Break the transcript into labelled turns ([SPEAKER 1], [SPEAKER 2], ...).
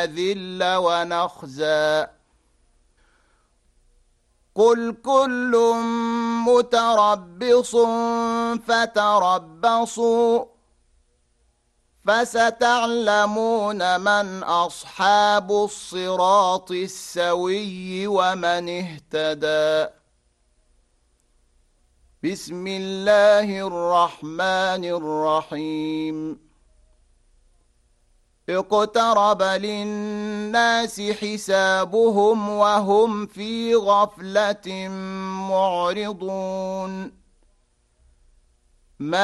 [SPEAKER 1] ونذل ونخزى قل كل متربص فتربصوا فستعلمون من أصحاب الصراط السوي ومن اهتدى بسم الله الرحمن الرحيم اقترب للناس حسابهم وهم في غفلة معرضون